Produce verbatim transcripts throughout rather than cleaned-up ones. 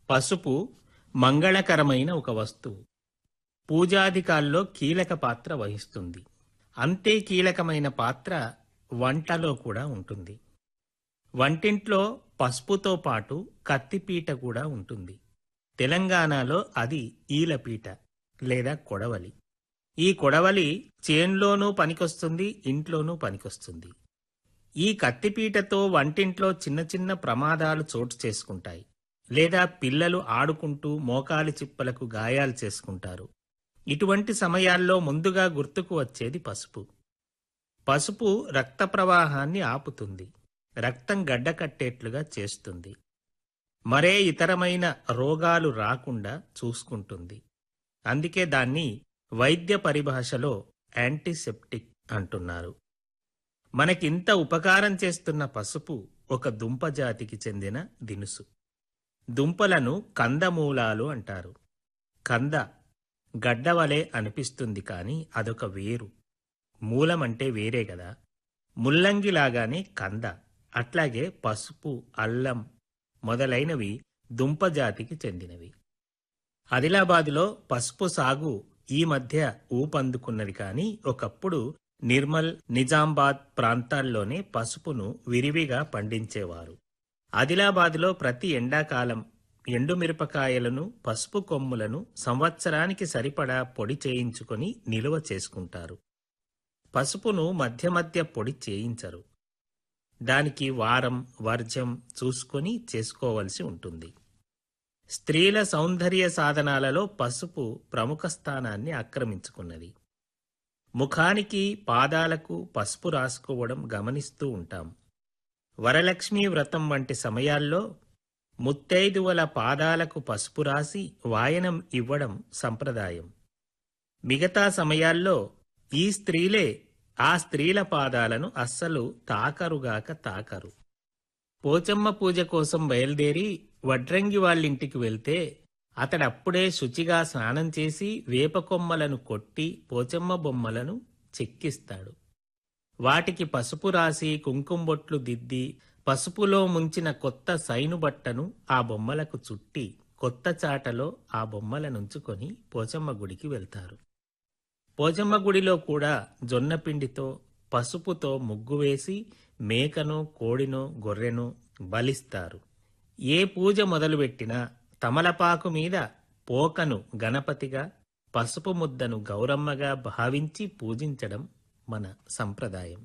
పసుపు మంగళకరమైన ఒక వస్తువు. పూజాధికాల్లో కీలక పాత్ర వహిస్తుంది. అంతే కీలకమైన పాత్ర వంటలో కూడా ఉంటుంది. వంటింట్లో పసుపుతో పాటు కత్తిపీట కూడా ఉంటుంది. తెలంగాణలో అది ఈలపీట లేదా కొడవలి. ఈ కొడవలి చేన్లోనూ పనికొస్తుంది, ఇంట్లోనూ పనికొస్తుంది. ఈ కత్తిపీటతో వంటింట్లో చిన్న చిన్న ప్రమాదాలు చోటు చేసుకుంటాయి. లేదా పిల్లలు ఆడుకుంటూ మోకాలి చిప్పలకు గాయాలు చేసుకుంటారు. ఇటువంటి సమయాల్లో ముందుగా గుర్తుకు వచ్చేది పసుపు. పసుపు రక్త ప్రవాహాన్ని ఆపుతుంది. రక్తం గడ్డకట్టేట్లుగా చేస్తుంది. మరే ఇతరమైన రోగాలు రాకుండా చూసుకుంటుంది. అందుకే దాన్ని వైద్య పరిభాషలో యాంటీసెప్టిక్ అంటున్నారు. మనకింత ఉపకారం చేస్తున్న పసుపు ఒక దుంప జాతికి చెందిన దినుసు. దుంపలను కందమూలాలు అంటారు. కంద గడ్డవలే అనిపిస్తుంది, కానీ అదొక వేరు. మూలమంటే వేరే గదా. ముల్లంగిలాగానే కంద. అట్లాగే పసుపు, అల్లం మొదలైనవి దుంప జాతికి చెందినవి. ఆదిలాబాదులో పసుపు సాగు ఈ మధ్య ఊపందుకున్నది, కానీ ఒకప్పుడు నిర్మల్, నిజామాబాద్ ప్రాంతాల్లోనే పసుపును విరివిగా పండించేవారు. ఆదిలాబాదులో ప్రతి ఎండాకాలం ఎండుమిరపకాయలను, పసుపు కొమ్ములను సంవత్సరానికి సరిపడా పొడి చేయించుకొని నిలువ చేసుకుంటారు. పసుపును మధ్య మధ్య పొడి చేయించరు. దానికి వారం, వర్జం చూసుకొని చేసుకోవలసి ఉంటుంది. స్త్రీల సౌందర్య సాధనాలలో పసుపు ప్రముఖ స్థానాన్ని ఆక్రమించుకున్నది. ముఖానికి, పాదాలకు పసుపు రాసుకోవడం గమనిస్తూ ఉంటాం. వరలక్ష్మీ వ్రతం వంటి సమయాల్లో ముత్తైదువల పాదాలకు పసుపు రాసి వాయనం ఇవ్వడం సంప్రదాయం. మిగతా సమయాల్లో ఈ స్త్రీలే ఆ స్త్రీల పాదాలను అస్సలు తాకరుగాక తాకరు. పోచమ్మ పూజ కోసం బయలుదేరి వడ్రంగి వాళ్ళింటికి వెళ్తే అతడప్పుడే శుచిగా స్నానం చేసి వేపకొమ్మలను కొట్టి పోచమ్మ బొమ్మలను చెక్కిస్తాడు. వాటికి పసుపు రాసి కుంకుమబొట్లు దిద్ది పసుపులో ముంచిన కొత్త సైనుబట్టను ఆ బొమ్మలకు చుట్టి కొత్త చాటలో ఆ బొమ్మలనుంచుకొని పోచమ్మ గుడికి వెళ్తారు. పోచమ్మ గుడిలో కూడా జొన్నపిండితో పసుపుతో ముగ్గు వేసి మేకను, కోడినో, గొర్రెను బలిస్తారు. ఏ పూజ మొదలుపెట్టినా తమలపాకు మీద పోకను గణపతిగా, పసుపు ముద్దను గౌరమ్మగా భావించి పూజించడం మన సంప్రదాయం.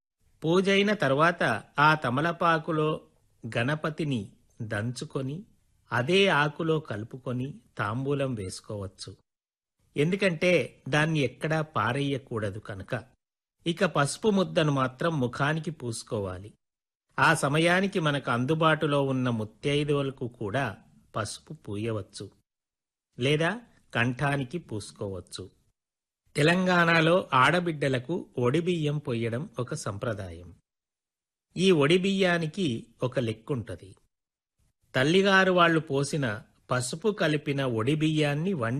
పూజైన తర్వాత ఆ తమలపాకులో గణపతిని దంచుకొని అదే ఆకులో కలుపుకొని తాంబూలం వేసుకోవచ్చు. ఎందుకంటే దాన్ని ఎక్కడా పారేయకూడదు కనుక. ఇక పసుపు ముద్దను మాత్రం ముఖానికి పూసుకోవాలి. ఆ సమయానికి మనకు అందుబాటులో ఉన్న ముత్తైదువలకు కూడా పసుపు పూయవచ్చు, లేదా కంఠానికి పూసుకోవచ్చు. తెలంగాణలో ఆడబిడ్డలకు ఒడిబియ్యం పొయ్యడం ఒక సంప్రదాయం. ఈ ఒడిబియ్యానికి ఒక లెక్కుంటది. తల్లిగారు వాళ్లు పోసిన పసుపు కలిపిన ఒడిబియ్యాన్ని వండి